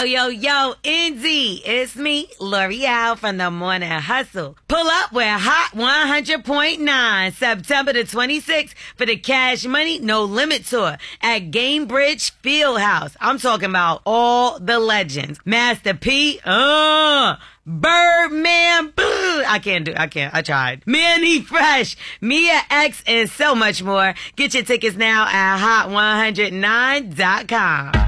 Yo, NZ, it's me, L'Oreal from the Morning Hustle. Pull up with Hot 100.9, September the 26th for the Cash Money No Limit Tour at Gainbridge Fieldhouse. I'm talking about all the legends. Master P, Birdman, I tried. Manny Fresh, Mia X, and so much more. Get your tickets now at hot109.com.